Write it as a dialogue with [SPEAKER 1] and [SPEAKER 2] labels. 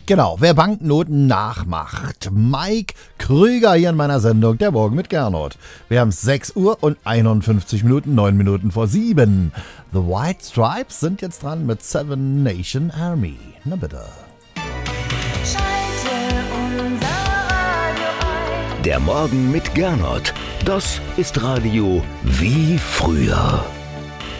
[SPEAKER 1] Genau, wer Banknoten nachmacht. Mike Krüger hier in meiner Sendung, der Morgen mit Gernot. Wir haben 6 Uhr und 51 Minuten, 9 Minuten vor 7. The White Stripes sind jetzt dran mit Seven Nation Army. Na bitte.
[SPEAKER 2] Schalte unser Radio ein.
[SPEAKER 3] Der Morgen mit Gernot. Das ist Radio wie früher.